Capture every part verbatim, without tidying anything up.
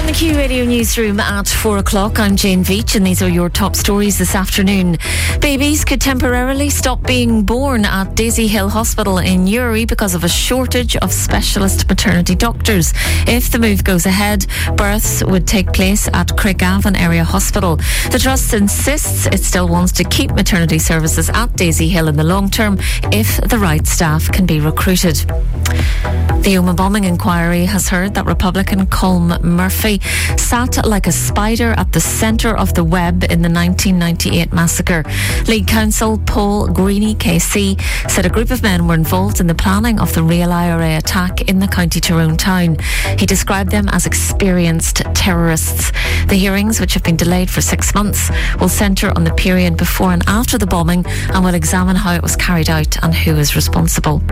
the Q Radio Newsroom at four o'clock. I'm Jane Veach and these are your top stories this afternoon. Babies could temporarily stop being born at Daisy Hill Hospital in Newry because of a shortage of specialist maternity doctors. If the move goes ahead, births would take place at Craigavon Area Hospital. The Trust insists it still wants to keep maternity services at Daisy Hill in the long term if the right staff can be recruited. The Omagh bombing inquiry has heard that Republican Colm Murphy sat like a spider at the centre of the web in the nineteen ninety-eight massacre. League Counsel Paul Greeny K C said a group of men were involved in the planning of the real I R A attack in the County Tyrone town. He described them as experienced terrorists. The hearings, which have been delayed for six months, will centre on the period before and after the bombing and will examine how it was carried out and who is responsible.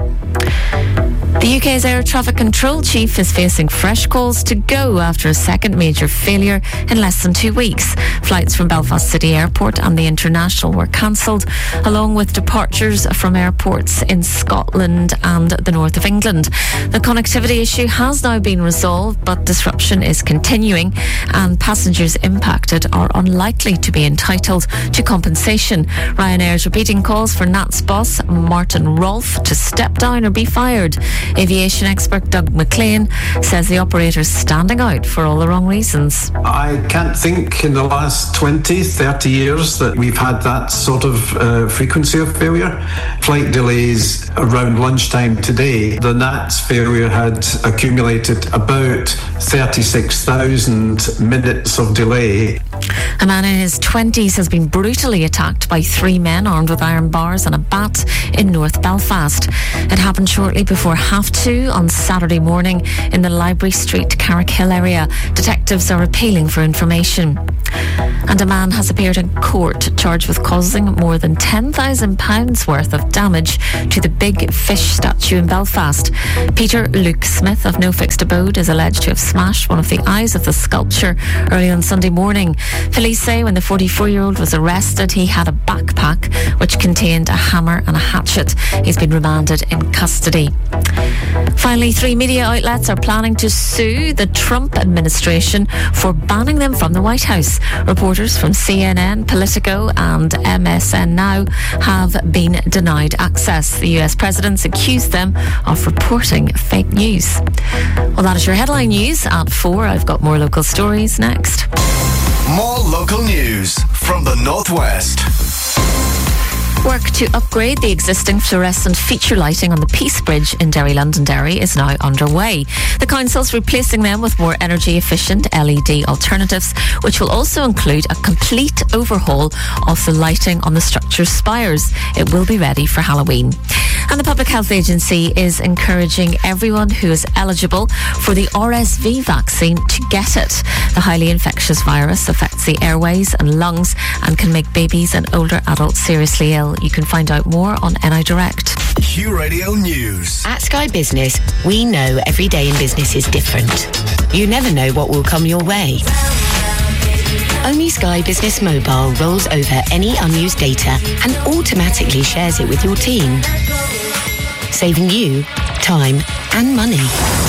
The U K's air traffic control chief is facing fresh calls to go after a second major failure in less than two weeks. Flights from Belfast City Airport and the International were cancelled, along with departures from airports in Scotland and the north of England. The connectivity issue has now been resolved, but disruption is continuing and passengers impacted are unlikely to be entitled to compensation. Ryanair is repeating calls for N A T's boss Martin Rolfe to step down or be fired. Aviation expert Doug McLean says the operator is standing out for all the wrong reasons. I can't think in the last twenty, thirty years that we've had that sort of uh, frequency of failure. Flight delays around lunchtime today, the N A T's failure had accumulated about thirty-six thousand minutes of delay. A man in his twenties has been brutally attacked by three men armed with iron bars and a bat in North Belfast. It happened shortly before half two on Saturday morning in the Library Street, Carrickhill area. Detectives are appealing for information. And a man has appeared in court charged with causing more than ten thousand pounds worth of damage to the Big Fish statue in Belfast. Peter Luke Smith of No Fixed Abode is alleged to have smashed one of the eyes of the sculpture early on Sunday morning. Police say when the forty-four-year-old was arrested, he had a backpack which contained a hammer and a hatchet. He's been remanded in custody. Finally, three media outlets are planning to sue the Trump administration for banning them from the White House. Reporters from C N N, Politico and M S N Now have been denied access. The U S president's accused them of reporting fake news. Well, that is your headline news at four. I've got more local stories next. More local news from the Northwest. Work to upgrade the existing fluorescent feature lighting on the Peace Bridge in Derry Londonderry is now underway. The council's replacing them with more energy efficient L E D alternatives, which will also include a complete overhaul of the lighting on the structure's spires. It will be ready for Halloween. And the Public Health Agency is encouraging everyone who is eligible for the R S V vaccine to get it. The highly infectious virus affects the airways and lungs and can make babies and older adults seriously ill. You can find out more on N I Direct. Q Radio News. At Sky Business, we know every day in business is different. You never know what will come your way. Only Sky Business Mobile rolls over any unused data and automatically shares it with your team, saving you time and money.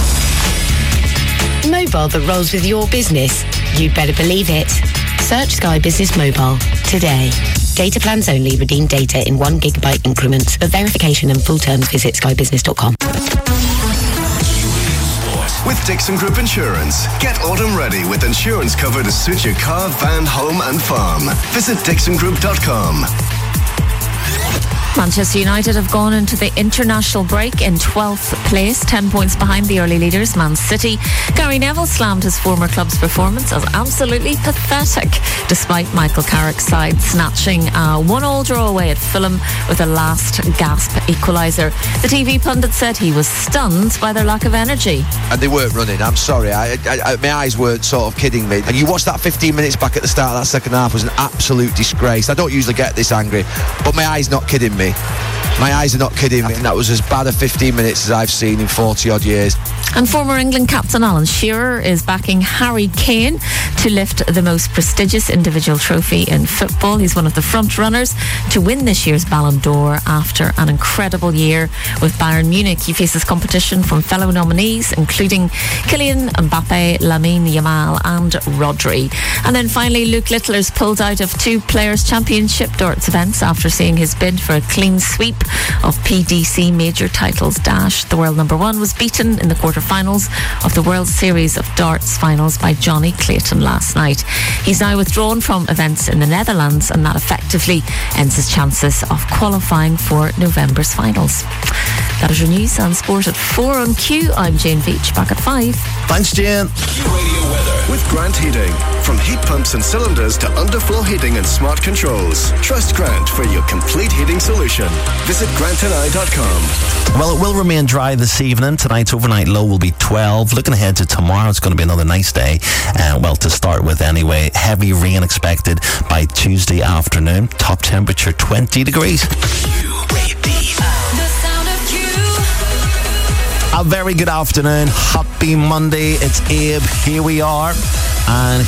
Mobile that rolls with your business. You'd better believe it. Search Sky Business Mobile today. Data plans only. Redeem data in one gigabyte increments. For verification and full terms, visit sky business dot com. With Dixon Group Insurance, get autumn ready with insurance cover to suit your car, van, home and farm. Visit dixon group dot com. Manchester United have gone into the international break in twelfth place, ten points behind the early leaders, Man City. Gary Neville slammed his former club's performance as absolutely pathetic, despite Michael Carrick's side snatching a one-all draw away at Fulham with a last-gasp equaliser. The T V pundit said he was stunned by their lack of energy. And they weren't running, I'm sorry. I, I, I, my eyes weren't sort of kidding me. And you watch that fifteen minutes back at the start of that second half, was an absolute disgrace. I don't usually get this angry, but my eyes not kidding me. My eyes are not kidding me, and that was as bad a fifteen minutes as I've seen in forty odd years. And former England captain Alan Shearer is backing Harry Kane to lift the most prestigious individual trophy in football. He's one of the front runners to win this year's Ballon d'Or after an incredible year with Bayern Munich. He faces competition from fellow nominees including Kylian Mbappe, Lamine Yamal and Rodri. And then finally, Luke Littler's pulled out of two Players' Championship darts events after seeing his bid for a clean sweep of P D C major titles dashed. The world number one was beaten in the quarter-finals of the World Series of Darts finals by Johnny Clayton last night. He's now withdrawn from events in the Netherlands, and that effectively ends his chances of qualifying for November's finals. That is your news and sport at four on Q. I'm Jane Veach, back at five. Thanks, Jane. Q Radio weather with Grant Heating. From heat pumps and cylinders to underfloor heating and smart controls, trust Grant for your complete heating solution. Visit grant and I dot com. Well, it will remain dry this evening. Tonight's overnight low will be twelve. Looking ahead to tomorrow, it's going to be another nice day. Uh, well, to start with anyway. Heavy rain expected by Tuesday afternoon. Top temperature twenty degrees. A very good afternoon. Happy Monday. It's Abe. Here we are. And